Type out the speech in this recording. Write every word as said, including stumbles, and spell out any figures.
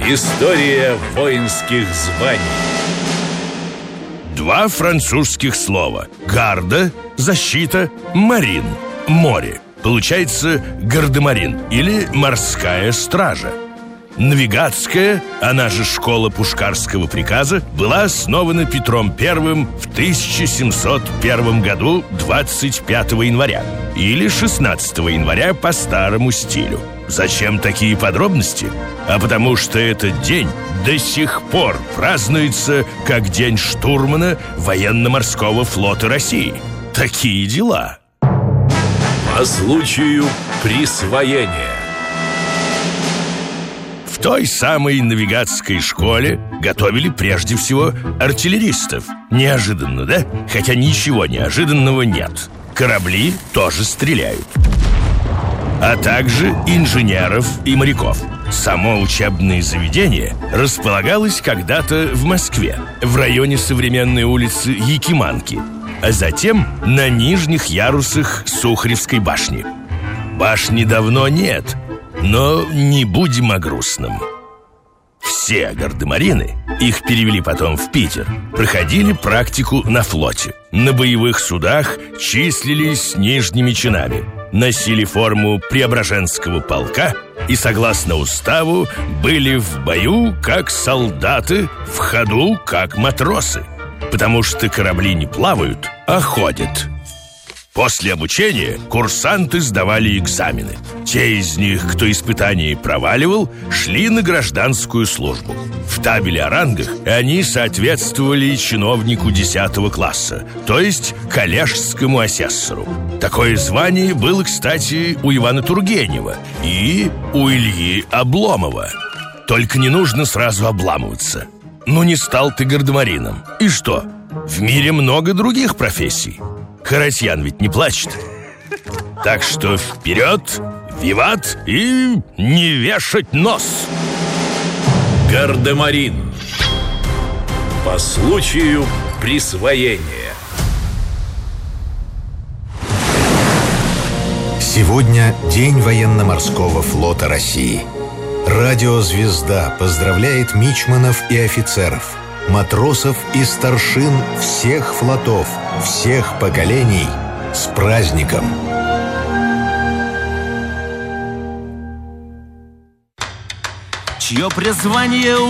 История воинских званий. Два французских слова: гарда – защита, марин – море. Получается гардемарин или морская стража. Навигатская, она же школа пушкарского приказа, была основана Петром Первым в тысяча семьсот первом году двадцать пятого января или шестнадцатого января по старому стилю. Зачем такие подробности? А потому что этот день до сих пор празднуется как День штурмана военно-морского флота России. Такие дела. По случаю присвоения. В той самой навигатской школе готовили прежде всего артиллеристов. Неожиданно, да? Хотя ничего неожиданного нет. Корабли тоже стреляют. А также инженеров и моряков. Само учебное заведение располагалось когда-то в Москве, в районе современной улицы Якиманки, а затем на нижних ярусах Сухаревской башни. Башни давно нет, но не будем о грустном. Все гардемарины, их перевели потом в Питер, проходили практику на флоте. На боевых судах числились нижними чинами, носили форму Преображенского полка и, согласно уставу, были в бою как солдаты, в ходу как матросы, потому что корабли не плавают, а ходят. После обучения курсанты сдавали экзамены. Те из них, кто испытания проваливал, шли на гражданскую службу. В табеле о рангах они соответствовали чиновнику десятого класса, то есть коллежскому асессору. Такое звание было, кстати, у Ивана Тургенева и у Ильи Обломова. Только не нужно сразу обламываться. Ну не стал ты гардемарином. И что? В мире много других профессий. Харатьян ведь не плачет. Так что вперед, виват и не вешать нос. Гардемарин. По случаю присвоения. Сегодня День военно-морского флота России. Радио «Звезда» поздравляет мичманов и офицеров, матросов и старшин всех флотов, всех поколений с праздником! Чье призвание